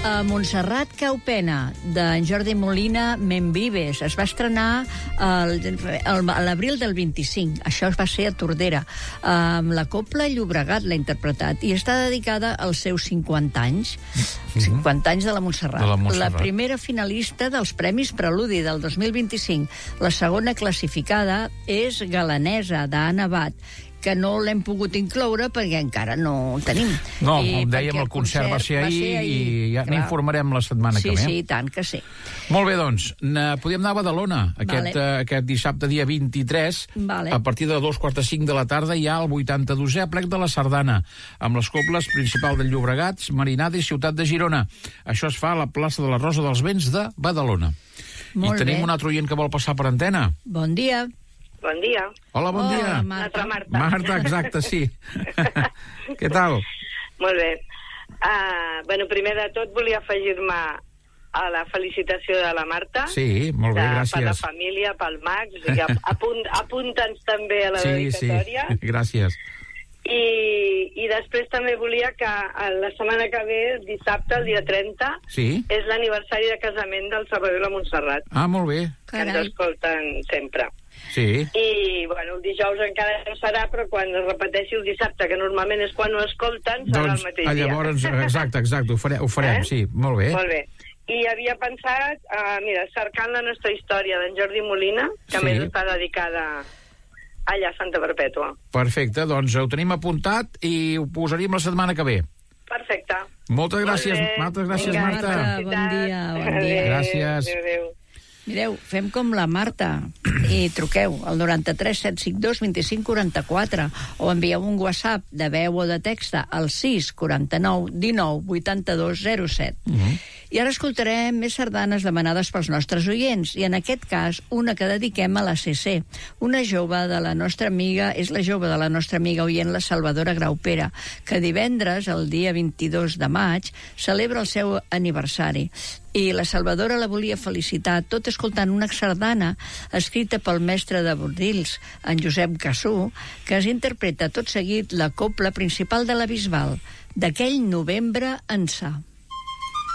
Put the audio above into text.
Montserrat Caupena, d'en Jordi Molina, Membrives. Es va estrenar a l'abril del 25. Això va ser a Tordera. La Cobla Llobregat l'ha interpretat i està dedicada als seus 50 anys. 50 anys de la Montserrat. La primera finalista dels Premis Preludi del 2025. La segona classificada és Galanesa, d'Anna Abad, que no l'hem pogut incloure perquè encara no ho tenim. No, com dèiem, el concert va ser ahir i ja n'informarem la setmana que ve. Sí, tant que sí. Molt bé, doncs, podíem anar a Badalona aquest dissabte, dia 23, a partir de 2:45 de la tarda hi ha el 82è Aplec de la Sardana, amb les cobles principal del Llobregat, Marinada i Ciutat de Girona. Això es fa a la plaça de la Rosa dels Vents de Badalona. I tenim un altre oient que vol passar per antena. Bon dia. Bon dia. Hola, bon dia. Marta. Marta, exacte, sí. Què tal? Molt bé. Primer de tot volia afegir-me a la felicitació de la Marta. Sí, molt bé, gràcies. Per la família, pel Max. Apunta'ns també a la dedicatòria. Sí, gràcies. I després també volia que la setmana que ve, dissabte, el dia 30, és l'aniversari de casament del Salvador i la Montserrat. Ah, molt bé. Que ens escolten sempre. Sí. I, el dijous encara no serà, però quan es repeteixi el dissabte, que normalment és quan ho escolten, serà el mateix dia. Llavors, exacte, ho farem, sí, molt bé. Molt bé. I havia pensat, cercant la nostra història d'en Jordi Molina, que a més està dedicada allà a Santa Perpètua. Perfecte, doncs ho tenim apuntat i ho posaríem la setmana que ve. Perfecte. Moltes gràcies, Marta. Bon dia. Gràcies. Adéu. Mireu, fem com la Marta i truqueu al 93 752 25 44 o envieu un WhatsApp de veu o de text al 6 49 19 82 07. I ara escoltarem més sardanes demanades pels nostres oients, i en aquest cas una que dediquem a la CC, una jove de la nostra amiga, és la jove de la nostra amiga oient, la Salvadora Graupera, que divendres, el dia 22 de maig, celebra el seu aniversari. I la Salvadora la volia felicitar tot escoltant una sardana escrita pel mestre de Bordils, en Josep Cassú, que es interpreta tot seguit la cobla principal de la Bisbal, d'aquell novembre ençà.